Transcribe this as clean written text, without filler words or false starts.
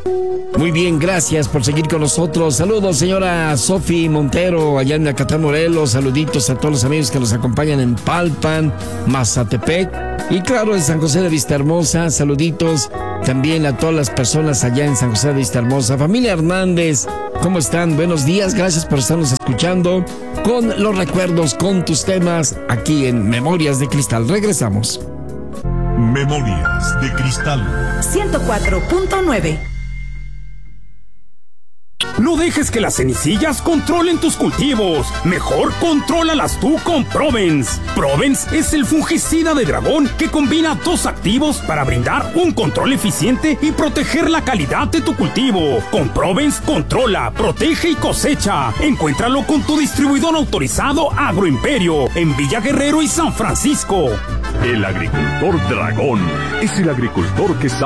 Muy bien, gracias por seguir con nosotros. Saludos, señora Sofi Montero, allá en Acatán, Morelos. Saluditos a todos los amigos que nos acompañan en Palpan, Mazatepec y claro, en San José de Vistahermosa. Saluditos también a todas las personas allá en San José de Vistahermosa. Familia Hernández, ¿cómo están? Buenos días, gracias por estarnos escuchando con los recuerdos, con tus temas, aquí en Memorias de Cristal. Regresamos. Memorias de Cristal 104.9. No dejes que las cenicillas controlen tus cultivos. Mejor contrólalas tú con Provence. Provence es el fungicida de dragón que combina dos activos para brindar un control eficiente y proteger la calidad de tu cultivo. Con Provence controla, protege y cosecha. Encuéntralo con tu distribuidor autorizado Agroimperio en Villa Guerrero y San Francisco. El agricultor dragón es el agricultor que sabe